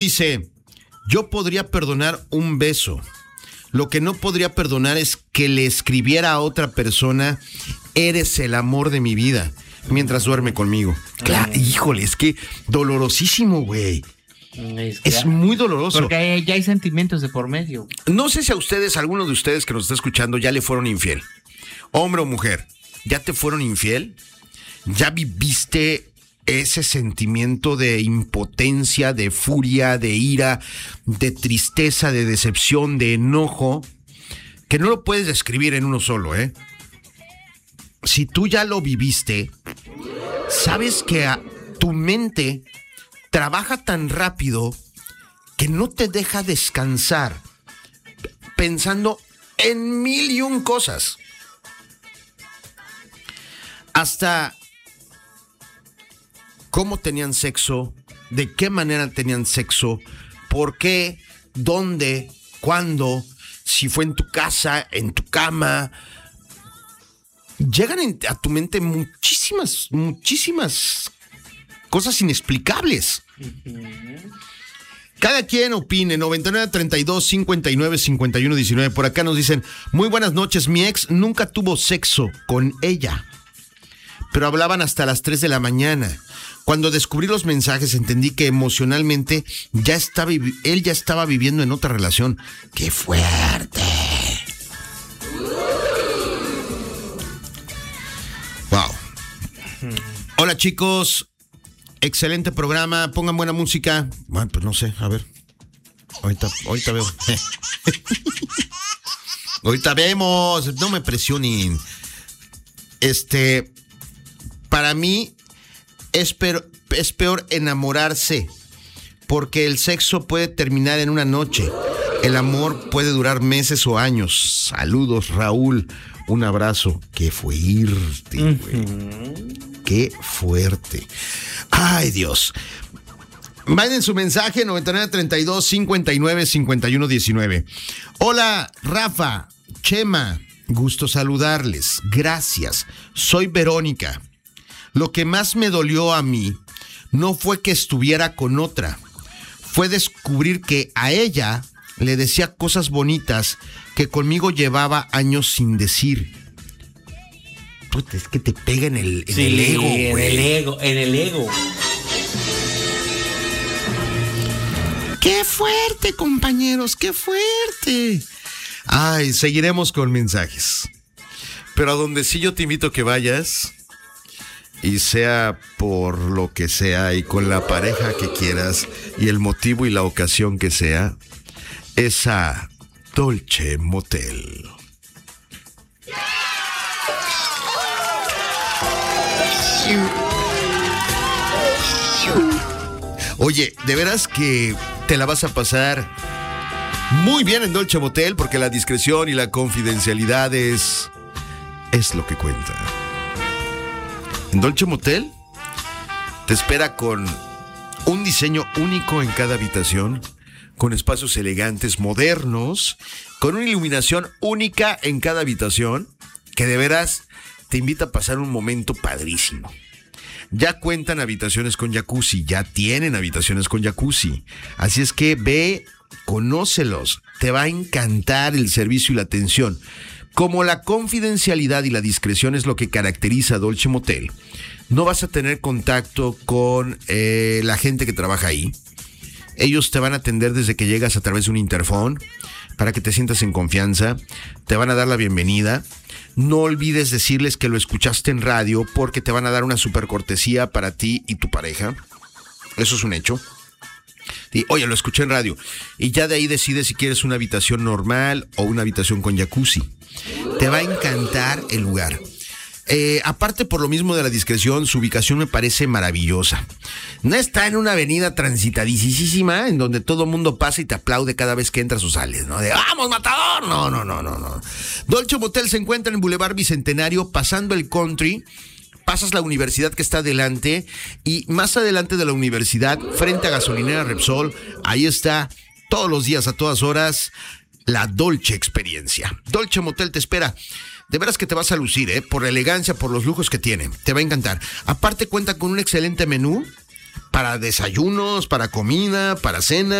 dice, yo podría perdonar un beso. Lo que no podría perdonar es que le escribiera a otra persona, eres el amor de mi vida, mientras duerme conmigo. Claro, híjole, es que dolorosísimo, güey. Es muy doloroso. Porque ya hay sentimientos de por medio. No sé si a ustedes, alguno de ustedes que nos está escuchando, ya le fueron infiel. Hombre o mujer, ¿ya te fueron infiel? ¿Ya viviste ese sentimiento de impotencia, de furia, de ira, de tristeza, de decepción, de enojo, que no lo puedes describir en uno solo, ¿eh? Si tú ya lo viviste, sabes que tu mente trabaja tan rápido que no te deja descansar pensando en 1001 cosas. Hasta cómo tenían sexo, de qué manera tenían sexo, por qué, dónde, cuándo, si fue en tu casa, en tu cama. Llegan a tu mente muchísimas cosas inexplicables. Cada quien opine. 9932-595119. Por acá nos dicen, muy buenas noches, mi ex nunca tuvo sexo con ella, pero hablaban hasta las 3 de la mañana. Cuando descubrí los mensajes entendí que emocionalmente él ya estaba viviendo en otra relación. ¡Qué fuerte! Wow. Hola, chicos. Excelente programa. Pongan buena música. Bueno, pues no sé, a ver. Ahorita veo. Ahorita vemos. No me presionen. Para mí es peor enamorarse, porque el sexo puede terminar en una noche. El amor puede durar meses o años. Saludos, Raúl. Un abrazo. Qué fuerte, güey. Qué fuerte. Ay, Dios. Manden su mensaje 9932-595119. Hola, Rafa, Chema. Gusto saludarles. Gracias. Soy Verónica. Lo que más me dolió a mí no fue que estuviera con otra. Fue descubrir que a ella le decía cosas bonitas que conmigo llevaba años sin decir. Puta, es que te pega en el ego, güey. En el ego. ¡Qué fuerte, compañeros! ¡Qué fuerte! Ay, seguiremos con mensajes. Pero a donde sí yo te invito a que vayas, y sea por lo que sea, y con la pareja que quieras, y el motivo y la ocasión que sea, es a Dolce Motel. Oye, de veras que te la vas a pasar muy bien en Dolce Motel, porque la discreción y la confidencialidad es lo que cuenta. En Dolce Motel te espera con un diseño único en cada habitación, con espacios elegantes, modernos, con una iluminación única en cada habitación, que de veras te invita a pasar un momento padrísimo. Ya cuentan habitaciones con jacuzzi, ya tienen habitaciones con jacuzzi. Así es que ve, conócelos, te va a encantar el servicio y la atención. Como la confidencialidad y la discreción es lo que caracteriza a Dolce Motel, no vas a tener contacto con la gente que trabaja ahí. Ellos te van a atender desde que llegas a través de un interfón para que te sientas en confianza. Te van a dar la bienvenida. No olvides decirles que lo escuchaste en radio, porque te van a dar una super cortesía para ti y tu pareja. Eso es un hecho. Y, oye, lo escuché en radio. Y ya de ahí decides si quieres una habitación normal o una habitación con jacuzzi. Te va a encantar el lugar. Aparte, por lo mismo de la discreción, su ubicación me parece maravillosa. No está en una avenida transitadísima en donde todo el mundo pasa y te aplaude cada vez que entras o sales, ¿no? De ¡vamos, matador! No. Dolce Motel se encuentra en Boulevard Bicentenario, pasando el Country. Pasas la universidad que está adelante, y más adelante de la universidad, frente a Gasolinera Repsol, ahí está todos los días, a todas horas, la Dolce Experiencia. Dolce Motel te espera. De veras que te vas a lucir, por la elegancia, por los lujos que tiene. Te va a encantar. Aparte cuenta con un excelente menú para desayunos, para comida, para cena.